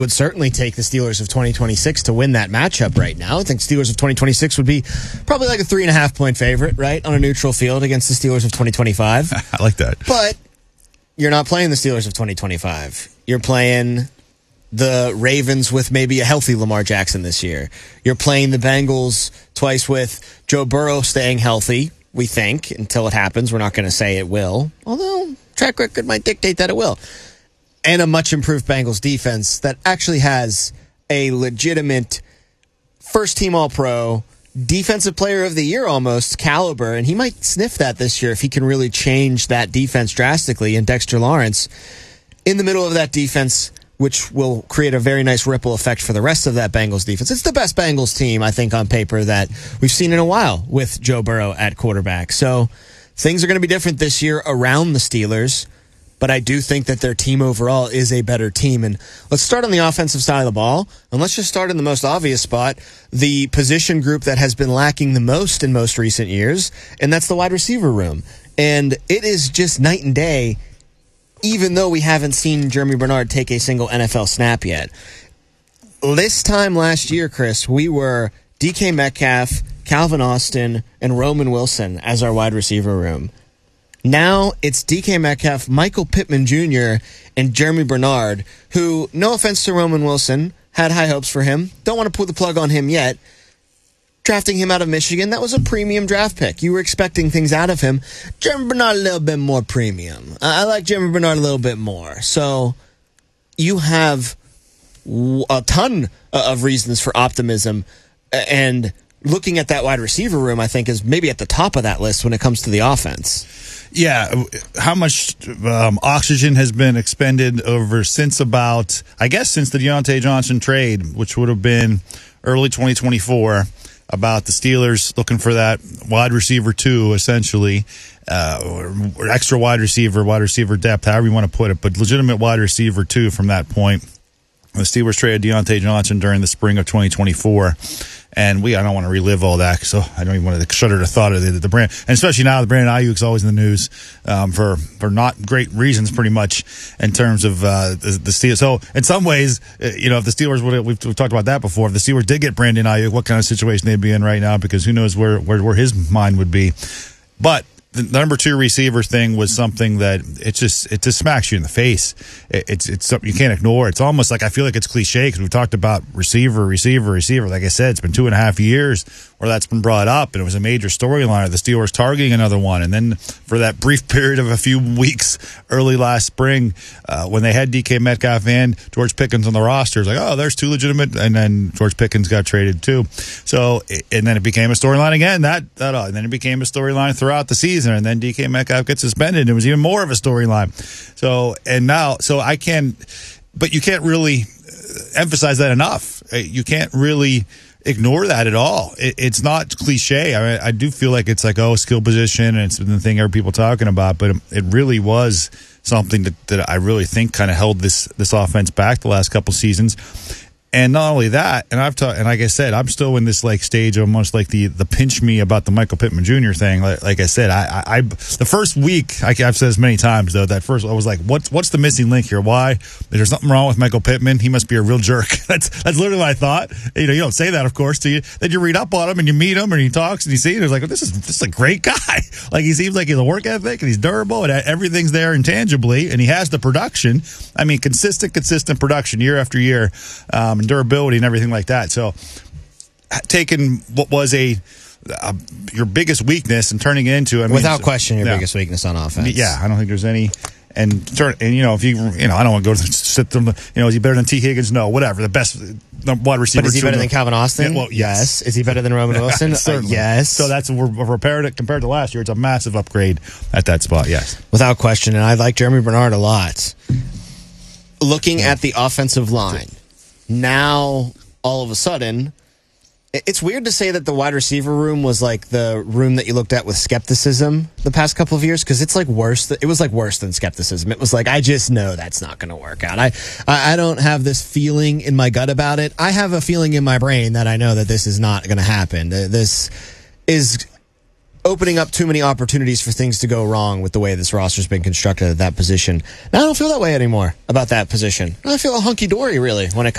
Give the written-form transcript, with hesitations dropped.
would certainly take the Steelers of 2026 to win that matchup right now. I think Steelers of 2026 would be probably like a 3.5-point favorite, right, on a neutral field against the Steelers of 2025. I like that. But you're not playing the Steelers of 2025. You're playing the Ravens with maybe a healthy Lamar Jackson this year. You're playing the Bengals twice with Joe Burrow staying healthy, we think, until it happens. We're not going to say it will, although track record might dictate that it will. And a much improved Bengals defense that actually has a legitimate first-team All-Pro, Defensive Player of the Year almost caliber, and he might sniff that this year if he can really change that defense drastically. And Dexter Lawrence in the middle of that defense, which will create a very nice ripple effect for the rest of that Bengals defense. It's the best Bengals team, I think, on paper that we've seen in a while with Joe Burrow at quarterback. So things are going to be different this year around the Steelers. But I do think that their team overall is a better team. And let's start on the offensive side of the ball. And let's just start in the most obvious spot, the position group that has been lacking the most in most recent years, and that's the wide receiver room. And it is just night and day, even though we haven't seen Jeremy Bernard take a single NFL snap yet. This time last year, Chris, we were DK Metcalf, Calvin Austin, and Roman Wilson as our wide receiver room. Now it's DK Metcalf, Michael Pittman Jr., and Jeremy Bernard, who, no offense to Roman Wilson, had high hopes for him. Don't want to pull the plug on him yet. Drafting him out of Michigan, that was a premium draft pick. You were expecting things out of him. Jeremy Bernard a little bit more premium. I like Jeremy Bernard a little bit more. So you have a ton of reasons for optimism, and looking at that wide receiver room, I think, is maybe at the top of that list when it comes to the offense. Yeah, how much oxygen has been expended since the Deontay Johnson trade, which would have been early 2024, about the Steelers looking for that wide receiver 2, essentially, or extra wide receiver depth, however you want to put it, but legitimate wide receiver 2 from that point. The Steelers traded Deontay Johnson during the spring of 2024. And I don't want to relive all that, so I don't even want to shudder the thought of the brand. And especially now, the Brandon Ayuk's always in the news for not great reasons, pretty much, in terms of the Steelers. So in some ways, if the Steelers we've talked about that before. If the Steelers did get Brandon Ayuk, what kind of situation they'd be in right now? Because who knows where his mind would be. But the number 2 receiver thing was something that it just smacks you in the face. It's something you can't ignore. It's almost like, I feel like it's cliche because we've talked about receiver. Like I said, it's been 2.5 years where that's been brought up, and it was a major storyline of the Steelers targeting another one. And then for that brief period of a few weeks early last spring, when they had DK Metcalf and George Pickens on the roster, it's like, oh, there's 2 legitimate, and then George Pickens got traded too. So, and then it became a storyline again. And then it became a storyline throughout the season. And then DK Metcalf gets suspended. It was even more of a storyline. But you can't really emphasize that enough. You can't really ignore that at all. It's not cliche. I mean, I do feel like it's like, skill position, and it's the thing every people talking about, but it really was something that I really think kind of held this offense back the last couple seasons. And not only that, and like I said, I'm still in this like stage of almost like the pinch me about the Michael Pittman Jr. thing. Like I said, I the first week, I've said this many times though, that first I was like, what's the missing link here? Why? There's something wrong with Michael Pittman. He must be a real jerk. That's literally what I thought. You don't say that, of course, to you. Then you read up on him and you meet him and he talks and you see it. It's like, this is a great guy. Like, he seems like he's a work ethic and he's durable and everything's there intangibly, and he has the production. I mean, consistent production year after year. And durability and everything like that. So taking what was your biggest weakness and turning it into, without question, your biggest weakness on offense. Yeah, I don't think there's any. If I don't want to go to sit them. Is he better than T. Higgins? No, whatever. The best wide receiver. But is he better than Calvin Austin? Yeah, well, yes. Is he better than Roman Wilson? Yes. So that's compared to last year. It's a massive upgrade at that spot. Yes, without question. And I like Jeremy Bernard a lot. Looking at the offensive line. Now, all of a sudden, it's weird to say that the wide receiver room was like the room that you looked at with skepticism the past couple of years, because it's like worse. It was like worse than skepticism. It was like, I just know that's not going to work out. I don't have this feeling in my gut about it. I have a feeling in my brain that I know that this is not going to happen. This is opening up too many opportunities for things to go wrong with the way this roster's been constructed at that position. Now I don't feel that way anymore about that position. I feel hunky-dory, really, when it comes